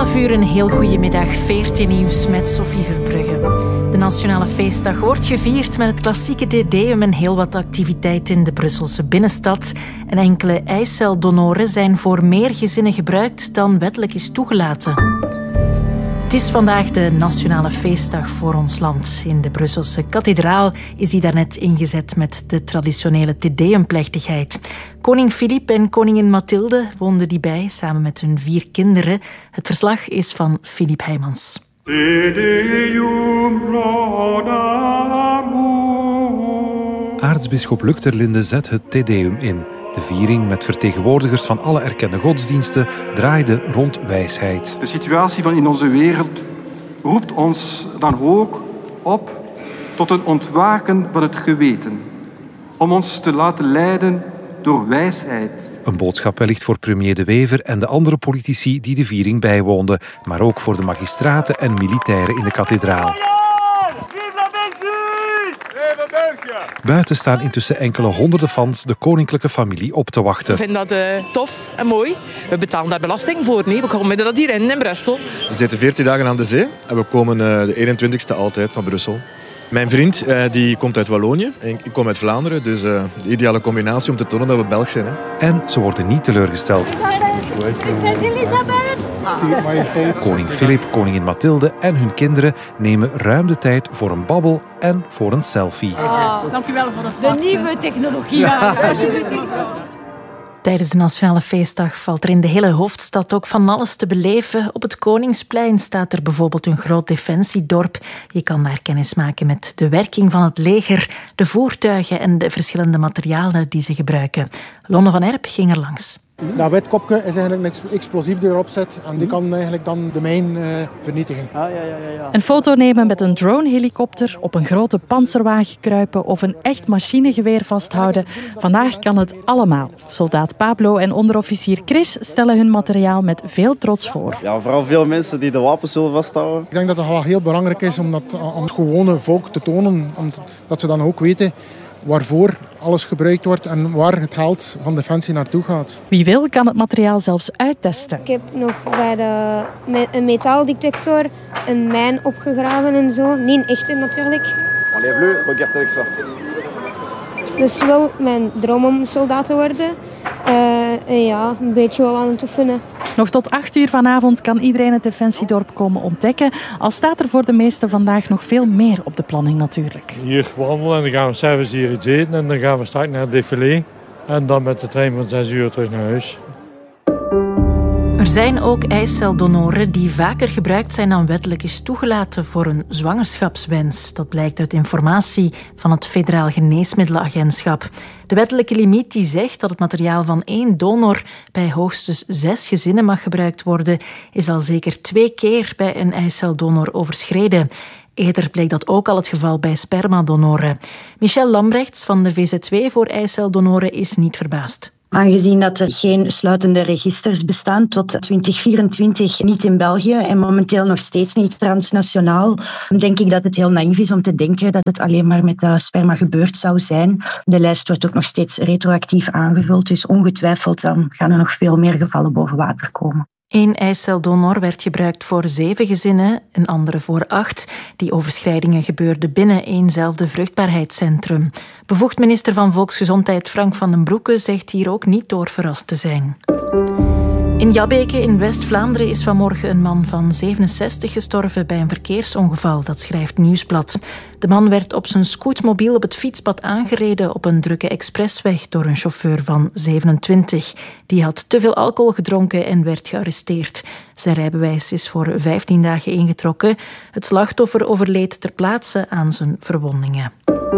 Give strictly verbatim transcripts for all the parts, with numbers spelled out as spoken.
twaalf uur een heel goede middag. veertien nieuws met Sophie Verbrugge. De Nationale Feestdag wordt gevierd met het klassieke Tedeum en heel wat activiteiten in de Brusselse binnenstad. En enkele eiceldonoren zijn voor meer gezinnen gebruikt dan wettelijk is toegelaten. Het is vandaag de Nationale Feestdag voor ons land. In de Brusselse kathedraal is die daarnet ingezet met de traditionele Tedeumplechtigheid. Koning Filip en koningin Mathilde woonden die bij, samen met hun vier kinderen. Het verslag is van Filip Heijmans. Aartsbisschop Luc ter Linde zet het Tedeum in. De viering met vertegenwoordigers van alle erkende godsdiensten draaide rond wijsheid. De situatie van in onze wereld roept ons dan ook op tot een ontwaken van het geweten. Om ons te laten leiden door wijsheid. Een boodschap wellicht voor premier De Wever en de andere politici die de viering bijwoonden. Maar ook voor de magistraten en militairen in de kathedraal. Buiten staan intussen enkele honderden fans de koninklijke familie op te wachten. We vinden dat uh, tof en mooi. We betalen daar belasting voor. Nee, we komen dat hier in, in Brussel. We zitten veertien dagen aan de zee en we komen uh, de eenentwintigste altijd van Brussel. Mijn vriend uh, die komt uit Wallonië en ik kom uit Vlaanderen. Dus uh, de ideale combinatie om te tonen dat we Belg zijn. Hè. En ze worden niet teleurgesteld. Koning Filip, koningin Mathilde en hun kinderen nemen ruim de tijd voor een babbel en voor een selfie. Oh, dankjewel voor de, de nieuwe technologie. Tijdens de Nationale Feestdag valt er in de hele hoofdstad ook van alles te beleven. Op het Koningsplein staat er bijvoorbeeld een groot defensiedorp. Je kan daar kennis maken met de werking van het leger, de voertuigen en de verschillende materialen die ze gebruiken. Lonne van Erp ging er langs. Dat wit kopje is eigenlijk een explosief die erop zit en die kan eigenlijk dan de mijn uh, vernietigen. Ah, ja, ja, ja. Een foto nemen met een drone-helikopter, op een grote panzerwagen kruipen of een echt machinegeweer vasthouden. Vandaag kan het allemaal. Soldaat Pablo en onderofficier Chris stellen hun materiaal met veel trots voor. Ja, vooral veel mensen die de wapens zullen vasthouden. Ik denk dat het wel heel belangrijk is om dat aan het gewone volk te tonen, omdat ze dan ook weten waarvoor alles gebruikt wordt en waar het geld van Defensie naartoe gaat. Wie wil, kan het materiaal zelfs uittesten. Ik heb nog bij de, met een metaaldetector een mijn opgegraven en zo. Niet een echte natuurlijk. Enlève-le, regarde avec ça. Het is wel mijn droom om soldaat te worden. Uh, en ja, een beetje wel aan het oefenen. Nog tot acht uur vanavond kan iedereen het Defensiedorp komen ontdekken. Al staat er voor de meesten vandaag nog veel meer op de planning natuurlijk. Hier wandelen en dan gaan we s'avonds hier iets eten en dan gaan we straks naar het défilé. En dan met de trein van zes uur terug naar huis. Er zijn ook eiceldonoren die vaker gebruikt zijn dan wettelijk is toegelaten voor een zwangerschapswens. Dat blijkt uit informatie van het Federaal Geneesmiddelenagentschap. De wettelijke limiet die zegt dat het materiaal van één donor bij hoogstens zes gezinnen mag gebruikt worden, is al zeker twee keer bij een eiceldonor overschreden. Eerder bleek dat ook al het geval bij spermadonoren. Michelle Lambrechts van de V Z W voor eiceldonoren is niet verbaasd. Aangezien dat er geen sluitende registers bestaan tot twintig vierentwintig, niet in België en momenteel nog steeds niet transnationaal, denk ik dat het heel naïef is om te denken dat het alleen maar met sperma gebeurd zou zijn. De lijst wordt ook nog steeds retroactief aangevuld, dus ongetwijfeld dan gaan er nog veel meer gevallen boven water komen. Eén eiceldonor werd gebruikt voor zeven gezinnen, een andere voor acht. Die overschrijdingen gebeurden binnen éénzelfde vruchtbaarheidscentrum. Bevoegd minister van Volksgezondheid Frank van den Broeke zegt hier ook niet door verrast te zijn. In Jabbeke in West-Vlaanderen is vanmorgen een man van zevenenzestig gestorven bij een verkeersongeval, dat schrijft Nieuwsblad. De man werd op zijn scootmobiel op het fietspad aangereden op een drukke expressweg door een chauffeur van zevenentwintig. Die had te veel alcohol gedronken en werd gearresteerd. Zijn rijbewijs is voor vijftien dagen ingetrokken. Het slachtoffer overleed ter plaatse aan zijn verwondingen.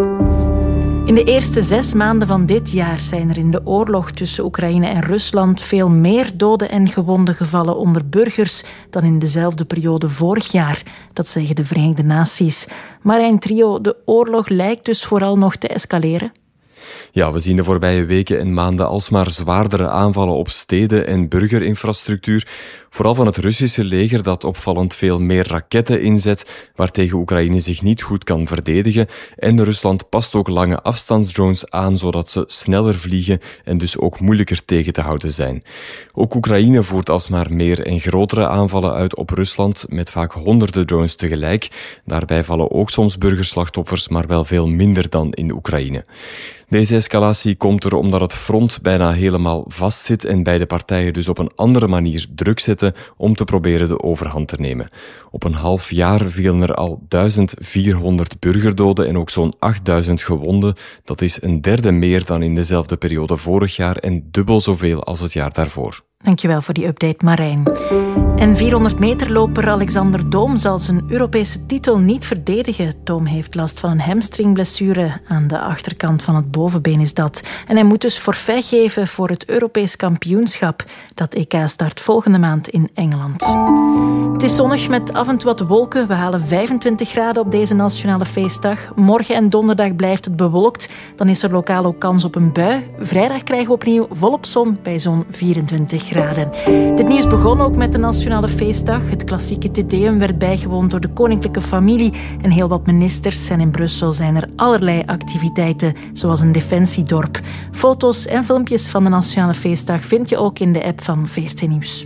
In de eerste zes maanden van dit jaar zijn er in de oorlog tussen Oekraïne en Rusland veel meer doden en gewonden gevallen onder burgers dan in dezelfde periode vorig jaar. Dat zeggen de Verenigde Naties. Marijn Trio, de oorlog lijkt dus vooral nog te escaleren. Ja, we zien de voorbije weken en maanden alsmaar zwaardere aanvallen op steden en burgerinfrastructuur. Vooral van het Russische leger dat opvallend veel meer raketten inzet, waartegen Oekraïne zich niet goed kan verdedigen. En Rusland past ook lange afstandsdrones aan, zodat ze sneller vliegen en dus ook moeilijker tegen te houden zijn. Ook Oekraïne voert alsmaar meer en grotere aanvallen uit op Rusland, met vaak honderden drones tegelijk. Daarbij vallen ook soms burgerslachtoffers, maar wel veel minder dan in Oekraïne. Deze escalatie komt er omdat het front bijna helemaal vastzit en beide partijen dus op een andere manier druk zetten om te proberen de overhand te nemen. Op een half jaar vielen er al duizend vierhonderd burgerdoden en ook zo'n achtduizend gewonden. Dat is een derde meer dan in dezelfde periode vorig jaar en dubbel zoveel als het jaar daarvoor. Dankjewel voor die update, Marijn. En vierhonderd meterloper Alexander Doom zal zijn Europese titel niet verdedigen. Doom heeft last van een hamstringblessure. Aan de achterkant van het bovenbeen is dat. En hij moet dus forfait geven voor het Europees kampioenschap. Dat E K start volgende maand in Engeland. Het is zonnig met af en toe wat wolken. We halen vijfentwintig graden op deze nationale feestdag. Morgen en donderdag blijft het bewolkt. Dan is er lokaal ook kans op een bui. Vrijdag krijgen we opnieuw volop zon bij zo'n vierentwintig graden. Dit nieuws begon ook met de nationale feestdag. Het klassieke Te Deum werd bijgewoond door de koninklijke familie en heel wat ministers. En in Brussel zijn er allerlei activiteiten, zoals een defensiedorp. Foto's en filmpjes van de nationale feestdag vind je ook in de app van V R T Nieuws.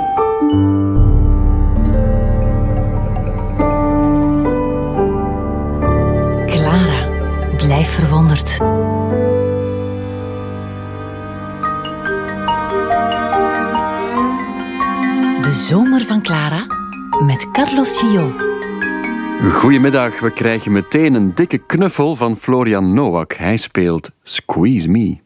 Clara, blijf verwonderd. De zomer van Clara met Carlos Gio. Goedemiddag, we krijgen meteen een dikke knuffel van Florian Nowak. Hij speelt Squeeze Me.